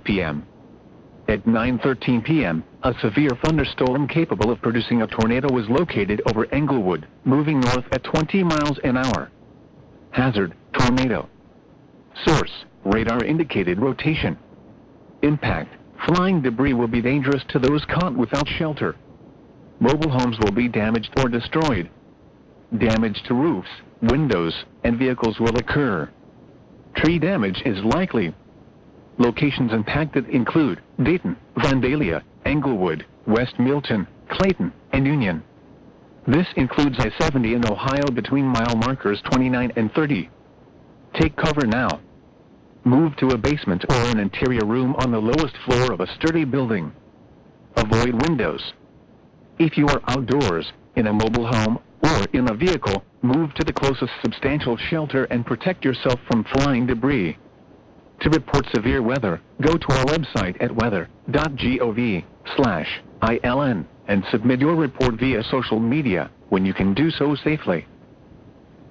p.m. At 9:13 p.m., a severe thunderstorm capable of producing a tornado was located over Englewood, moving north at 20 miles an hour. Hazard: tornado. Source: radar indicated rotation. Impact: flying debris will be dangerous to those caught without shelter. Mobile homes will be damaged or destroyed. Damage to roofs, windows, and vehicles will occur. Tree damage is likely. Locations impacted include Dayton, Vandalia, Englewood, West Milton, Clayton, and Union. This includes I-70 in Ohio between mile markers 29 and 30. Take cover now. Move to a basement or an interior room on the lowest floor of a sturdy building. Avoid windows. If you are outdoors, in a mobile home, or in a vehicle, move to the closest substantial shelter and protect yourself from flying debris. To report severe weather, go to our website at weather.gov/ILN and submit your report via social media when you can do so safely.